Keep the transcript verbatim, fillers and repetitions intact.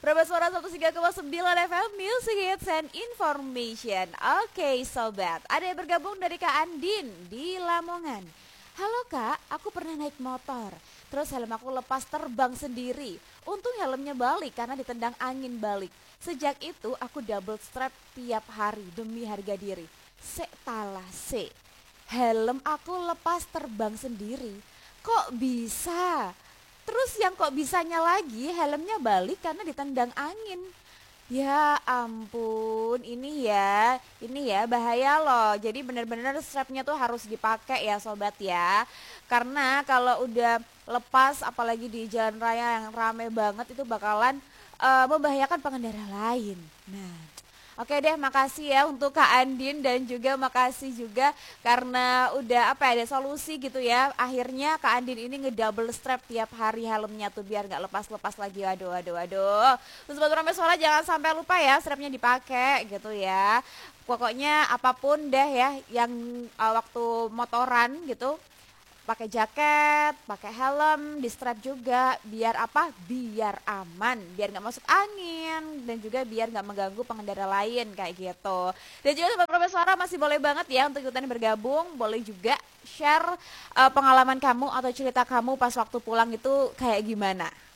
Berapa suara seratus tiga koma sembilan F M Music Hits and Information. Oke sobat, ada yang bergabung dari Kak Andin di Lamongan. Halo Kak, aku pernah naik motor, terus helm aku lepas terbang sendiri. Untung helmnya balik karena ditendang angin balik. Sejak itu aku double strap tiap hari demi harga diri. Sek talah se, helm aku lepas terbang sendiri. Kok bisa? Terus yang kok bisanya lagi helmnya balik karena ditendang angin. Ya ampun, ini ya, ini ya bahaya loh. Jadi benar-benar strapnya tuh harus dipakai ya sobat ya. Karena kalau udah lepas apalagi di jalan raya yang rame banget itu bakalan uh, membahayakan pengendara lain. Nah, oke deh, makasih ya untuk Kak Andin dan juga makasih juga karena udah apa ya, ada solusi gitu ya. Akhirnya Kak Andin ini ngedouble strap tiap hari helmnya tuh biar nggak lepas-lepas lagi. Waduh, waduh, waduh. Terus buat Ramai Suara jangan sampai lupa ya strapnya dipakai gitu ya. Pokoknya apapun deh ya yang uh, waktu motoran gitu, pakai jaket, pakai helm, di strap juga, biar apa? Biar aman, biar nggak masuk angin dan juga biar nggak mengganggu pengendara lain kayak gitu. Dan juga sobat Promes Suara masih boleh banget ya untuk ikutan bergabung, boleh juga share uh, pengalaman kamu atau cerita kamu pas waktu pulang itu kayak gimana.